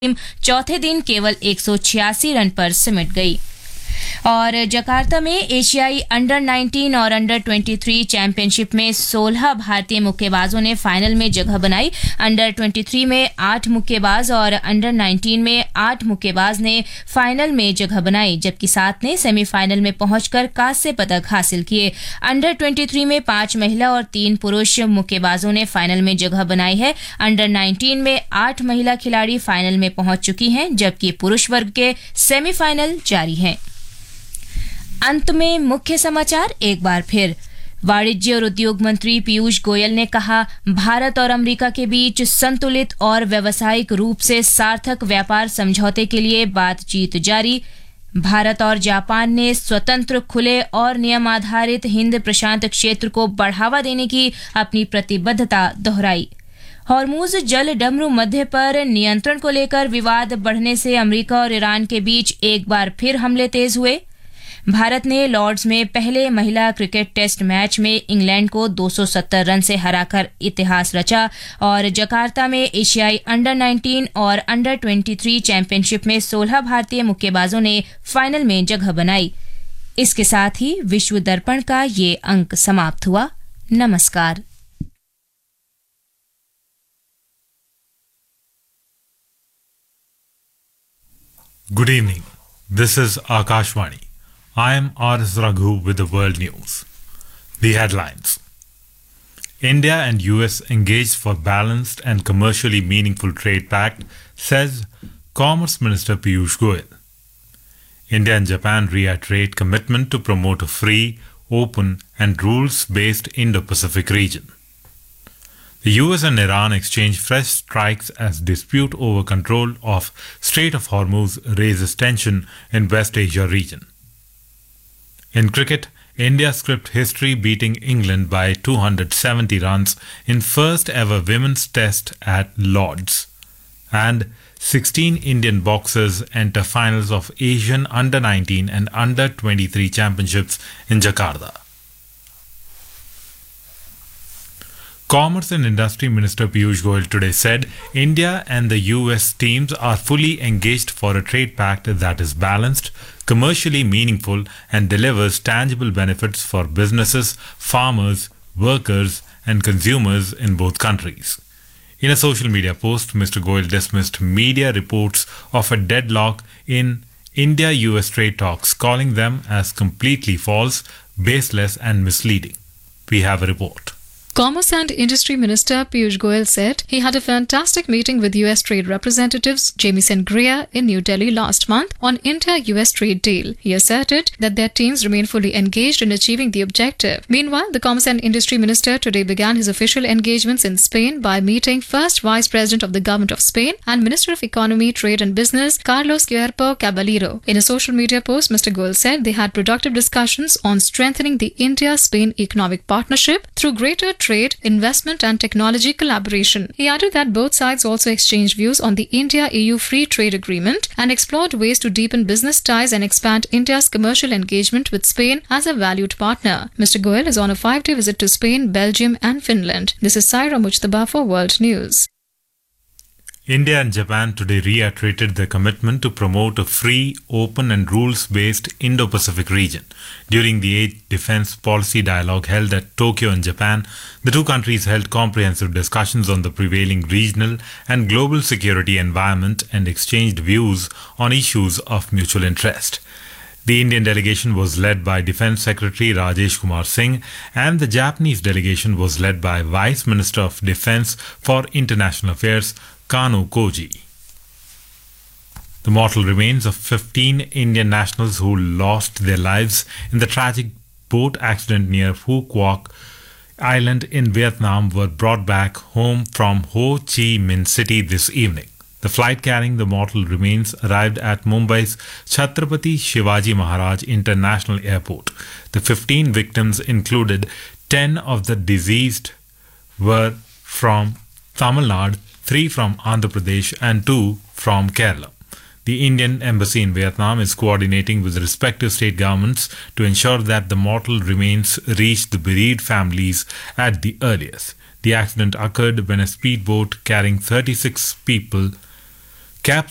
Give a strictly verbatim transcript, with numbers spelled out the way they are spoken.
Team चौथे दिन केवल एक सौ छियासी रन पर सिमट गई। और जकार्ता में एशियाई अंडर नाइनटीन और अंडर तेईस चैंपियनशिप में सोलह भारतीय मुक्केबाजों ने फाइनल में जगह बनाई। अंडर तेईस में आठ मुक्केबाज और अंडर नाइनटीन में आठ मुक्केबाज ने फाइनल में जगह बनाई, जबकि सात ने सेमीफाइनल में पहुंचकर कांस्य पदक हासिल किए। अंडर तेईस में पांच महिला और तीन पुरुष मुक्केबाजों ने फाइनल में जगह बनाई है। अंडर नाइनटीन में आठ महिला खिलाड़ी फाइनल में पहुंच चुकी हैं, जबकि पुरुष वर्ग के सेमीफाइनल जारी हैं। अंत में मुख्य समाचार एक बार फिर। वाणिज्य और उद्योग मंत्री पीयूष गोयल ने कहा, भारत और अमेरिका के बीच संतुलित और व्यावसायिक रूप से सार्थक व्यापार समझौते के लिए बातचीत जारी। भारत और जापान ने स्वतंत्र, खुले और नियम आधारित हिंद प्रशांत क्षेत्र को बढ़ावा देने की अपनी प्रतिबद्धता दोहराई। हॉर्मुज जल डमरू मध्य पर नियंत्रण को लेकर विवाद बढ़ने से अमेरिका और ईरान के बीच एक बार फिर हमले तेज हुए। भारत ने लॉर्ड्स में पहले महिला क्रिकेट टेस्ट मैच में इंग्लैंड को दो सौ सत्तर रन से हराकर इतिहास रचा। और जकार्ता में एशियाई अंडर नाइनटीन और अंडर तेईस चैंपियनशिप में सोलह भारतीय मुक्केबाजों ने फाइनल में जगह बनाई। इसके साथ ही विश्व दर्पण का ये अंक समाप्त हुआ। नमस्कार। Good evening. This is Akashvani. I am R S Raghu with the world news. The headlines. India and U S engaged for balanced and commercially meaningful trade pact, says Commerce Minister Piyush Goyal. India and Japan reiterate commitment to promote a free, open and rules-based Indo-Pacific region. The U S and Iran exchange fresh strikes as dispute over control of Strait of Hormuz raises tension in West Asia region. In cricket, India script history beating England by two hundred seventy runs in first ever women's test at Lord's. And sixteen Indian boxers enter finals of Asian under nineteen and under twenty-three championships in Jakarta. Commerce and Industry Minister Piyush Goyal today said India and the U S teams are fully engaged for a trade pact that is balanced, commercially meaningful and delivers tangible benefits for businesses, farmers, workers and consumers in both countries. In a social media post, Mister Goyal dismissed media reports of a deadlock in India-U S trade talks, calling them as completely false, baseless and misleading. We have a report. Commerce and Industry Minister Piyush Goyal said he had a fantastic meeting with U S trade representatives Jamieson Greer in New Delhi last month on India-U S trade deal. He asserted that their teams remain fully engaged in achieving the objective. Meanwhile, the Commerce and Industry Minister today began his official engagements in Spain by meeting first Vice President of the Government of Spain and Minister of Economy, Trade and Business Carlos Cuerpo Caballero. In a social media post, Mister Goyal said they had productive discussions on strengthening the India-Spain economic partnership through greater trade, investment and technology collaboration. He added that both sides also exchanged views on the India-E U Free Trade Agreement and explored ways to deepen business ties and expand India's commercial engagement with Spain as a valued partner. Mister Goyal is on a five-day visit to Spain, Belgium and Finland. This is Saira Mujtaba for World News. India and Japan today reiterated their commitment to promote a free, open and rules-based Indo-Pacific region. During the eighth Defence Policy Dialogue held at Tokyo in Japan, the two countries held comprehensive discussions on the prevailing regional and global security environment and exchanged views on issues of mutual interest. The Indian delegation was led by Defence Secretary Rajesh Kumar Singh and the Japanese delegation was led by Vice Minister of Defence for International Affairs Kano Koji. The mortal remains of fifteen Indian nationals who lost their lives in the tragic boat accident near Phu Quoc Island in Vietnam were brought back home from Ho Chi Minh City this evening. The flight carrying the mortal remains arrived at Mumbai's Chhatrapati Shivaji Maharaj International Airport. The fifteen victims included ten of the deceased were from Tamil Nadu, three from Andhra Pradesh and two from Kerala. The Indian Embassy in Vietnam is coordinating with the respective state governments to ensure that the mortal remains reach the bereaved families at the earliest. The accident occurred when a speedboat carrying thirty-six people